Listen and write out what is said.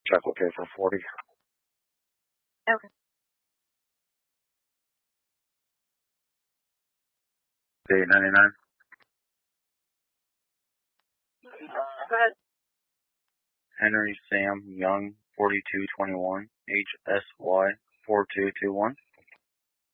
Check okay for 40. Okay. Day 99. Go ahead. Henry Sam Young, 4221, HSY 4221.